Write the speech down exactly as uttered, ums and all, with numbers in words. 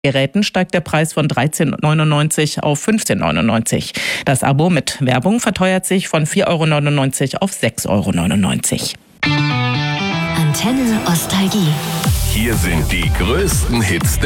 Geräten steigt der Preis von dreizehn Euro neunundneunzig auf fünfzehn Euro neunundneunzig. Das Abo mit Werbung verteuert sich von vier Euro neunundneunzig auf sechs Euro neunundneunzig. Antenne Ostalgie. Hier sind die größten Hits